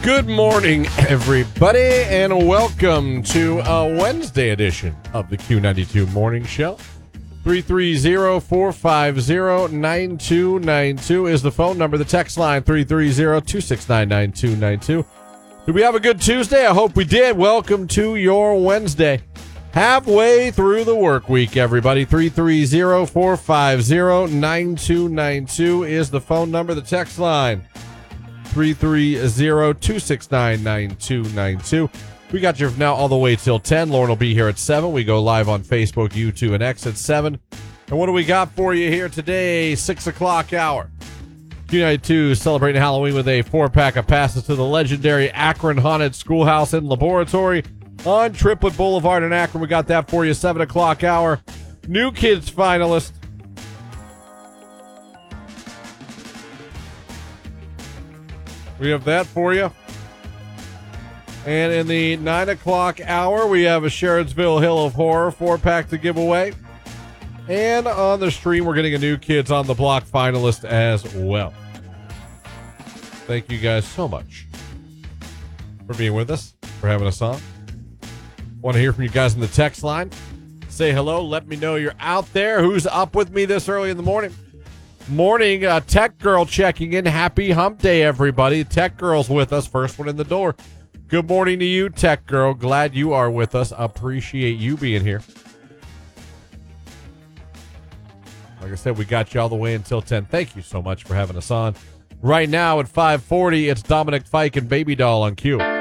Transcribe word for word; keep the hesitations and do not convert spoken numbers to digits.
Good morning, everybody, and welcome to a Wednesday edition of the Q ninety-two Morning Show. three three zero, four five zero, nine two nine two is the phone number. The text line, three three zero, two six nine, nine two nine two. Did we have a good Tuesday? I hope we did. Welcome to your Wednesday. Halfway through the work week, everybody. three three zero, four five zero, nine two nine two is the phone number. The text line, three three zero, two six nine, nine two nine two. We got you from now all the way till ten. Lauren will be here at seven. We go live on Facebook, YouTube, and X at seven. And what do we got for you here today? six o'clock hour. Q ninety-two celebrating Halloween with a four-pack of passes to the legendary Akron Haunted Schoolhouse and Laboratory on Triplet Boulevard in Akron. We got that for you. seven o'clock hour. New Kids finalist. We have that for you. And in the nine o'clock hour, we have a Sherrodsville Hill of Horror four-pack to give away. And on the stream, we're getting a New Kids on the Block finalist as well. Thank you guys so much for being with us, for having us on. Want to hear from you guys in the text line. Say hello. Let me know you're out there. Who's up with me this early in the morning? Morning, uh, Tech Girl checking in. Happy Hump Day, everybody. Tech Girl's with us. First one in the door. Good morning to you, Tech Girl. Glad you are with us. Appreciate you being here. Like I said, we got you all the way until ten. Thank you so much for having us on. Right now at five forty, it's Dominic Fike and Baby Doll on Q.